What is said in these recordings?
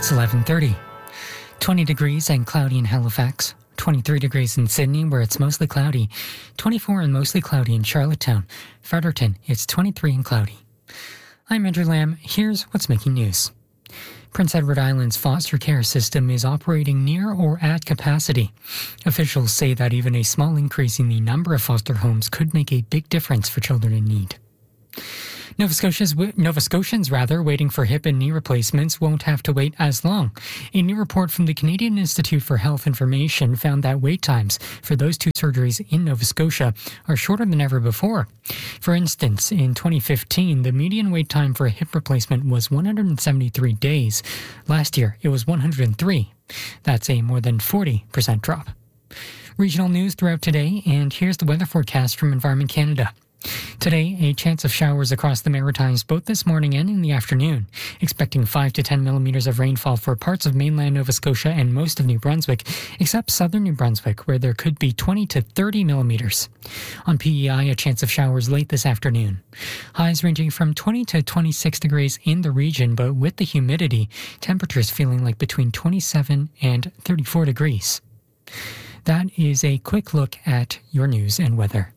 It's 11:30. 20 degrees and cloudy in Halifax. 23 degrees in Sydney, where it's mostly cloudy. 24 and mostly cloudy in Charlottetown. Fredericton, it's 23 and cloudy. I'm Andrew Lamb. Here's what's making news. Prince Edward Island's foster care system is operating near or at capacity. Officials say that even a small increase in the number of foster homes could make a big difference for children in need. Nova Scotians waiting for hip and knee replacements won't have to wait as long. A new report from the Canadian Institute for Health Information found that wait times for those two surgeries in Nova Scotia are shorter than ever before. For instance, in 2015, the median wait time for a hip replacement was 173 days. Last year, it was 103. That's a more than 40% drop. Regional news throughout today, and here's the weather forecast from Environment Canada. Today, a chance of showers across the Maritimes both this morning and in the afternoon. Expecting 5 to 10 millimeters of rainfall for parts of mainland Nova Scotia and most of New Brunswick, except southern New Brunswick, where there could be 20 to 30 millimeters. On PEI, a chance of showers late this afternoon. Highs ranging from 20 to 26 degrees in the region, but with the humidity, temperatures feeling like between 27 and 34 degrees. That is a quick look at your news and weather.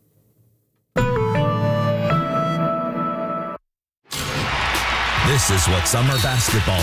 This is what summer basketball